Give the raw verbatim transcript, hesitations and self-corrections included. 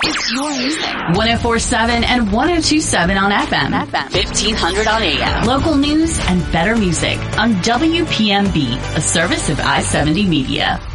It's your music. one oh four point seven and one oh two point seven on F M. F M. fifteen hundred on A M. Local news and better music on W P M B, a service of I seventy Media.